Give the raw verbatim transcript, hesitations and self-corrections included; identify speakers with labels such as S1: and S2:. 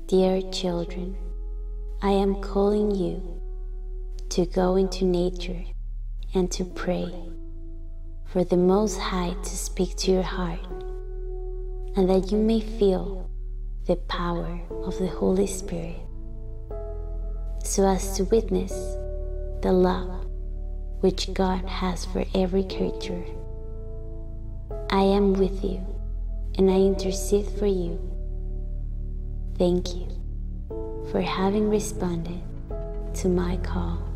S1: Dear children, I am calling you to go into nature and to pray for the Most High to speak to your heart, and that you may feel the power of the Holy Spirit, so as to witness the love which God has for every creature. I am with you, and I intercede for you. Thank you for having responded to my call.